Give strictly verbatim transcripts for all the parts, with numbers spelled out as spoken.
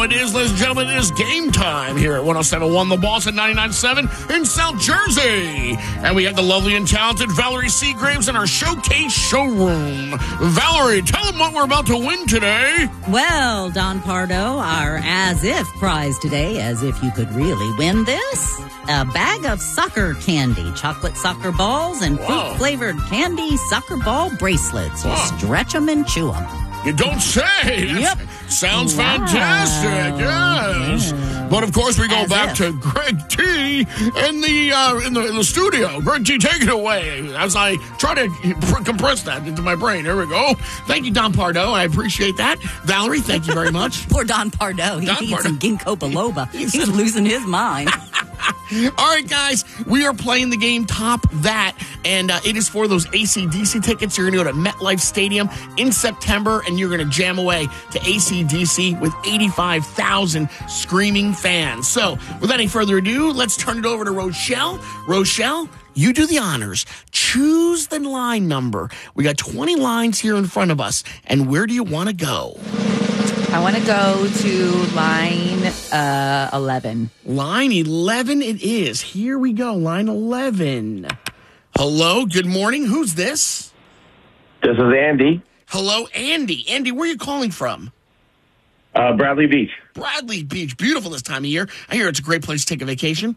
It is, ladies and gentlemen, it is game time here at one oh seven point one The Boss at ninety-nine point seven in South Jersey. And we have the lovely and talented Valerie Seagraves in our showcase showroom. Valerie, tell them what we're about to win today. Well, Don Pardo, our as-if prize today, as if you could really win this, a bag of soccer candy, chocolate soccer balls, and fruit-flavored candy soccer ball bracelets. You Wow. stretch them and chew them. You don't say. Yep. Sounds Wow. fantastic. Yes. Yeah. But of course, we go As back if. to Greg T in the uh, in the in the studio. Greg T, take it away as I try to pr- compress that into my brain. Here we go. Thank you, Don Pardo. I appreciate that. Valerie, thank you very much. Poor Don Pardo. He Don needs Pardo. some ginkgo biloba. He's- He's losing his mind. All right, guys, we are playing the game Top That, and uh, it is for those A C D C tickets. You're going to go to MetLife Stadium in September, and you're going to jam away to A C D C with eighty-five thousand screaming fans. So, without any further ado, let's turn it over to Rochelle. Rochelle, you do the honors. Choose the line number. We got twenty lines here in front of us, and where do you want to go? I want to go to line uh, eleven. Line eleven it is. Here we go. Line eleven. Hello, good morning. Who's this? This is Andy, Hello, Andy. Andy, where are you calling from? uh, Bradley Beach. Bradley Beach. Beautiful this time of year. I hear it's a great place to take a vacation.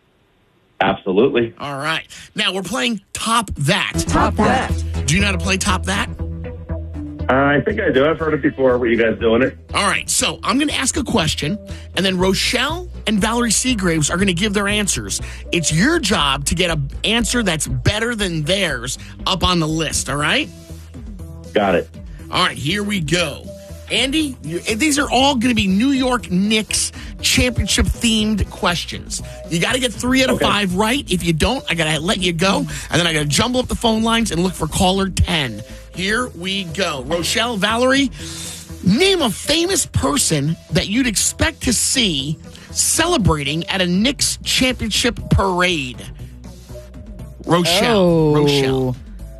Absolutely. All right. Now, we're playing Top That. Top that. Do you know how to play Top That? Uh, I think I do. I've heard it before. Were you guys doing it? All right. So, I'm going to ask a question, and then Rochelle and Valerie Seagraves are going to give their answers. It's your job to get an answer that's better than theirs up on the list, all right? Got it. All right, here we go. Andy, you, these are all going to be New York Knicks championship-themed questions. You got to get three out of Okay. five right. If you don't, I got to let you go, and then I got to jumble up the phone lines and look for caller ten. Here we go. Rochelle, Valerie, name a famous person that you'd expect to see celebrating at a Knicks championship parade. Rochelle, Oh. Rochelle.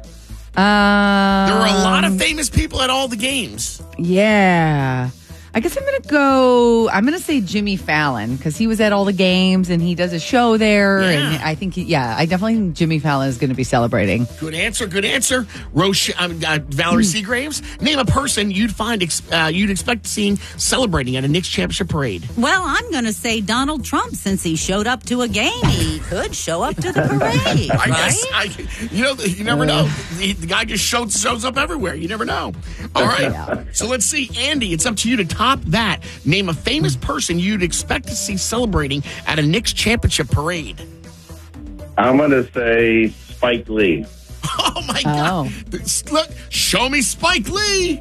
Um, There are a lot of famous people at all the games. Yeah. I guess I'm going to go, I'm going to say Jimmy Fallon because he was at all the games and he does a show there. Yeah. And I think, he, yeah, I definitely think Jimmy Fallon is going to be celebrating. Good answer. Good answer. Roche, um, uh, Valerie Seagraves. Name a person you'd find ex- uh, you'd expect seeing celebrating at a Knicks championship parade. Well, I'm going to say Donald Trump since he showed up to a game. He could show up to the parade, I right? guess. I, you know, you never know. The, the guy just shows shows up everywhere. You never know. All right. So let's see, Andy. It's up to you to top that. Name a famous person you'd expect to see celebrating at a Knicks championship parade. I'm going to say Spike Lee. Oh my God! Look, show me Spike Lee.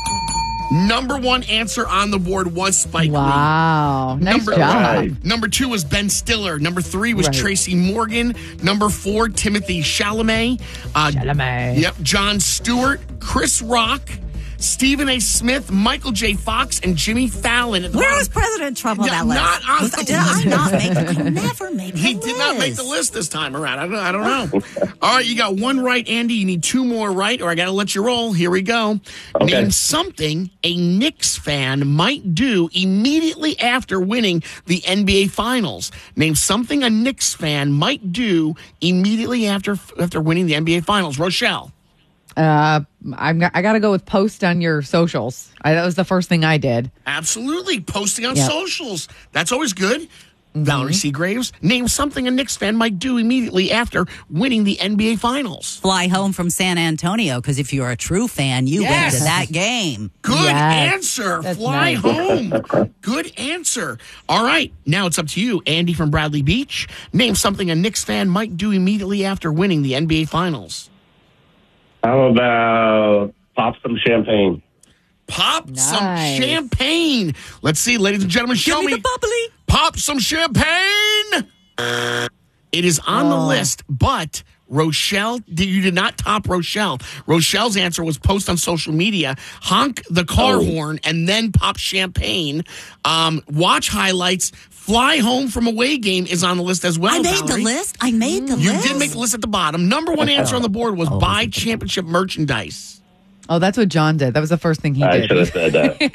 Number one answer on the board was Spike Lee. Wow. Nice Number, job. Right. Number two was Ben Stiller. Number three was Right. Tracy Morgan. Number four, Timothy Chalamet. Uh, Chalamet. Yep. John Stewart, Chris Rock, Stephen A. Smith, Michael J. Fox, and Jimmy Fallon. At the Where bottom. was President Trump on Yeah, that list? not on Was- the did I list. not make I never made the He list. did not make the list this time around. I don't, I don't know. All right, you got one right, Andy. You need two more right, or I got to let you roll. Here we go. Okay. Name something a Knicks fan might do immediately after winning the N B A Finals. Name something a Knicks fan might do immediately after after winning the N B A Finals. Rochelle. Uh, I'm, I got to go with post on your socials. I, that was the first thing I did. Absolutely. Posting on Yep. socials. That's always good. Valerie Seagraves. Name something a Knicks fan might do immediately after winning the N B A Finals. Fly home from San Antonio because if you're a true fan, you Yes. went to that game. Good Yes. answer. That's Fly nice. home. Good answer. All right. Now it's up to you, Andy from Bradley Beach. Name something a Knicks fan might do immediately after winning the N B A Finals. How about pop some champagne? Pop some Nice. champagne. Let's see, ladies and gentlemen, show Give me me. the bubbly. Pop some champagne. It is on the Oh. list, but Rochelle, you did not top Rochelle. Rochelle's answer was post on social media, honk the car Oh. horn, and then pop champagne. Um, watch highlights. Fly home from away game is on the list as well. I made Valerie. the list. I made the You list. did make the list at the bottom. Number one answer on the board was buy championship merchandise. Oh, that's what John did. That was the first thing he I did. should have said that.